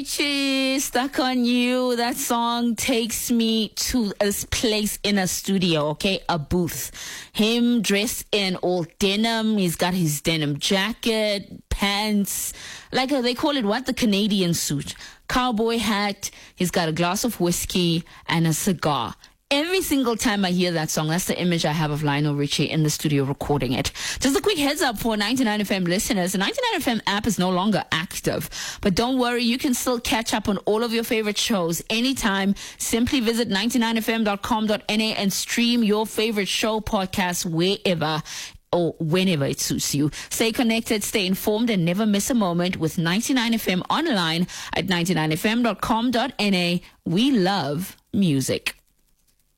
Richie, Stuck on You. That song takes me to a place in a studio, okay? A booth. Him dressed in all denim. He's got his denim jacket, pants. Like they call it what? The Canadian suit. Cowboy hat. He's got a glass of whiskey and a cigar. Every single time I hear that song, that's the image I have of Lionel Richie in the studio recording it. Just a quick heads up for 99FM listeners. The 99FM app is no longer active. But don't worry, you can still catch up on all of your favorite shows anytime. Simply visit 99fm.com.na and stream your favorite show podcast wherever or whenever it suits you. Stay connected, stay informed, and never miss a moment with 99FM online at 99fm.com.na. We love music.